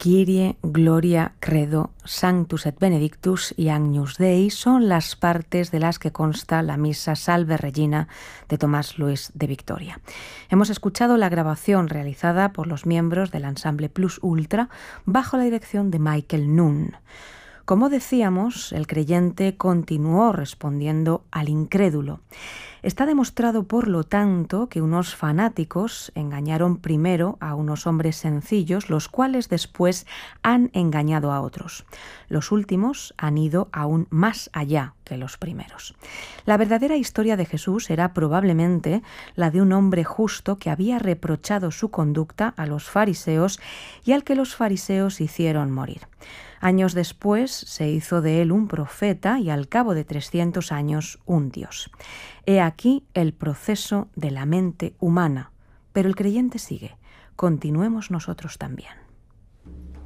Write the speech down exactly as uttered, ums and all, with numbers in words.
Kyrie, Gloria, Credo, Sanctus et Benedictus y Agnus Dei son las partes de las que consta la misa Salve Regina de Tomás Luis de Victoria. Hemos escuchado la grabación realizada por los miembros del ensamble Plus Ultra bajo la dirección de Michael Nunn. Como decíamos, el creyente continuó respondiendo al incrédulo. Está demostrado, por lo tanto, que unos fanáticos engañaron primero a unos hombres sencillos, los cuales después han engañado a otros. Los últimos han ido aún más allá que los primeros. La verdadera historia de Jesús era probablemente la de un hombre justo que había reprochado su conducta a los fariseos y al que los fariseos hicieron morir. Años después se hizo de él un profeta y al cabo de trescientos años un Dios. He aquí el proceso de la mente humana, pero el creyente sigue. Continuemos nosotros también.